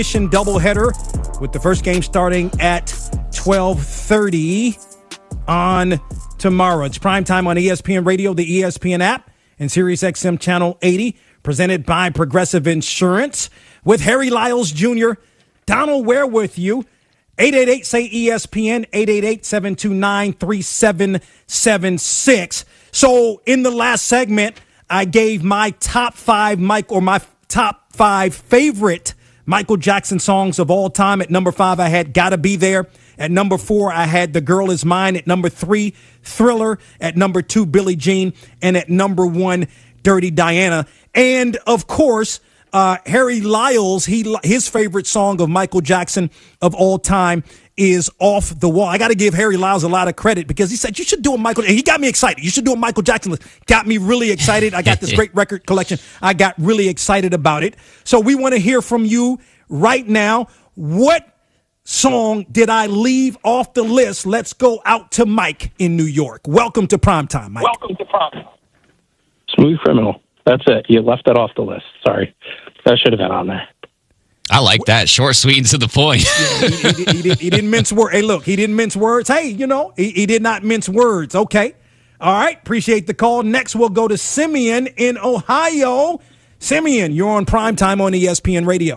doubleheader with the first game starting at 12:30 on tomorrow. It's primetime on ESPN Radio, the ESPN app, and SiriusXM Channel 80, presented by Progressive Insurance. With Harry Lyles Jr., Donald Ware with you. 888-SAY-ESPN, 888-729-3776. So in the last segment, I gave my top five favorite Michael Jackson songs of all time. At number 5, I had Gotta Be There. At number 4, I had The Girl Is Mine. At number 3, Thriller. At number 2, Billie Jean. And at number 1, Dirty Diana. And of course, Harry Lyles, his favorite song of Michael Jackson of all time is Off the Wall. I got to give Harry Lyles a lot of credit because he said, you should do a Michael, and he got me excited. You should do a Michael Jackson list. Got me really excited. I got this great record collection. I got really excited about it. So we want to hear from you right now. What song did I leave off the list? Let's go out to Mike in New York. Welcome to Primetime, Mike. Welcome to Primetime. Smooth Criminal. That's it. You left that off the list. Sorry. That should have been on there. I like that. Short, sweet, and to the point. He didn't mince words. Hey, look, he didn't mince words. Hey, he did not mince words. Okay. All right. Appreciate the call. Next, we'll go to Simeon in Ohio. Simeon, you're on Primetime on ESPN Radio.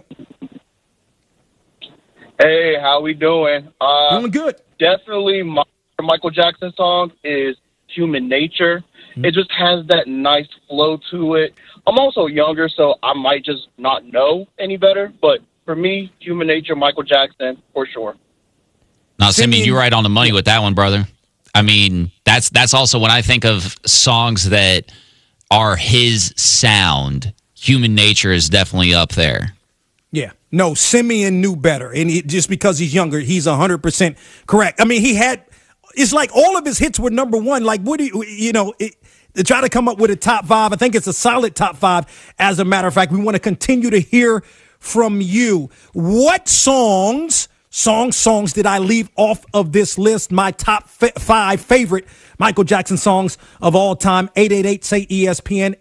Hey, how we doing? Doing good. Definitely my Michael Jackson song is Human Nature. It just has that nice flow to it. I'm also younger, so I might just not know any better. But for me, Human Nature, Michael Jackson, for sure. Now, Simeon, you're right on the money with that one, brother. I mean, that's also when I think of songs that are his sound, Human Nature is definitely up there. Yeah. No, Simeon knew better. And just because he's younger, he's 100% correct. I mean, it's like all of his hits were number one. Like, what do to try to come up with a top 5. I think it's a solid top 5. As a matter of fact, we want to continue to hear from you. What songs did I leave off of this list? My top 5 favorite Michael Jackson songs of all time. 888-SAY-ESPN,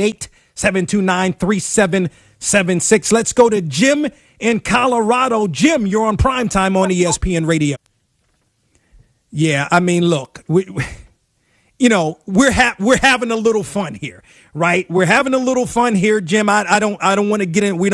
888-729-3776. Let's go to Jim in Colorado. Jim, you're on Primetime on ESPN Radio. Yeah, I mean, look, we're having a little fun here, right? We're having a little fun here, Jim. I don't want to get in.